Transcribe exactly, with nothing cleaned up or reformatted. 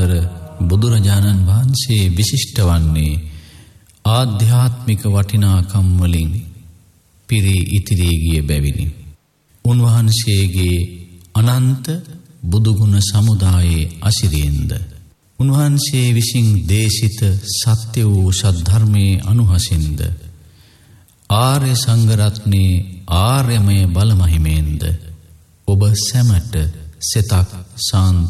අතර බුදුරජාණන් වහන්සේ විශිෂ්ට වන්නේ ආධ්‍යාත්මික වටිනාකම් වලින් පිරී ඉතිරී ගිය බැවිනි. උන්වහන්සේගේ අනන්ත බුදුගුණ සමුදායේ අසිරියෙන්ද උන්වහන්සේ විසින් දේශිත සත්‍ය වූ සද්ධර්මයේ අනුහසින්ද ආර්ය සංඝරත්නයේ ආර්යමය බලමහිමෙන්ද ඔබ සැමට සෙතක් සාන්ත